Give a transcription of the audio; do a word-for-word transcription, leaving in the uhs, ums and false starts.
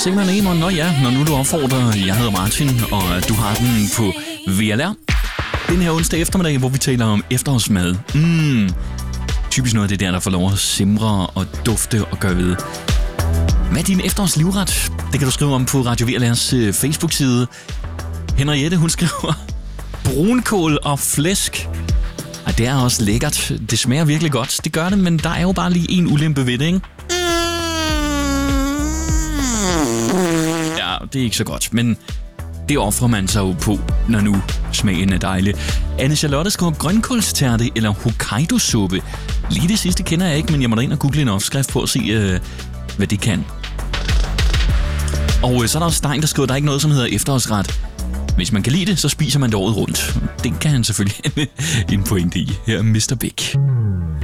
Se mig ned, nå ja, når nu du opfordrer, jeg hedder Martin, og du har den på V L R. Den her onsdag eftermiddag, hvor vi taler om efterårsmad. Mm. Typisk noget af det der, der får lov at simre og dufte og gøre ved. Hvad er din efterårslivret? Det kan du skrive om på Radio V L R's uh, Facebook-side. Henriette, hun skriver brunkål og flæsk. Ej, det er også lækkert. Det smager virkelig godt. Det gør det, men der er jo bare lige en ulempe ved det, ikke? Ja, det er ikke så godt, men det offrer man sig jo på, når nu smagen er dejlig. Anne Charlotte skriver grønkålstærte eller Hokkaido-suppe. Lige det sidste kender jeg ikke, men jeg må da ind og google en opskrift på at se, øh, hvad det kan. Og øh, så er der også Stein, der skriver, der er ikke noget, som hedder efterårsret. Hvis man kan lide det, så spiser man det året rundt. Det kan han selvfølgelig en pointe i. Her er mister Big.